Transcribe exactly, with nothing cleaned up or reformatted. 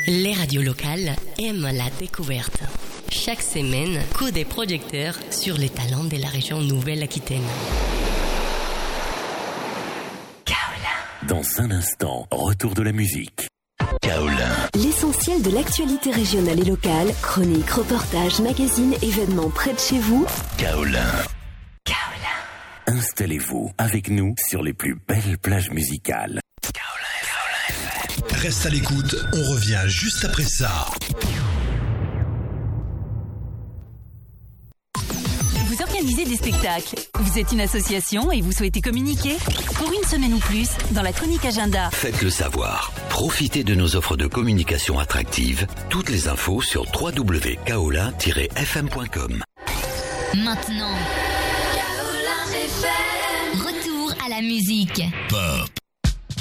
Les radios locales aiment la découverte. Chaque semaine, coup des projecteurs sur les talents de la région Nouvelle-Aquitaine. Kaolin. Dans un instant, retour de la musique. Kaolin. L'essentiel de l'actualité régionale et locale, chroniques, reportages, magazines, événements près de chez vous. Kaolin. Kaolin. Installez-vous avec nous sur les plus belles plages musicales. Reste à l'écoute, on revient juste après ça. Vous organisez des spectacles, vous êtes une association et vous souhaitez communiquer? Pour une semaine ou plus, dans la chronique agenda. Faites-le savoir. Profitez de nos offres de communication attractives. Toutes les infos sur w w w point kaolin tiret f m point com. Maintenant, Kaolin F M. Retour à la musique. Pop.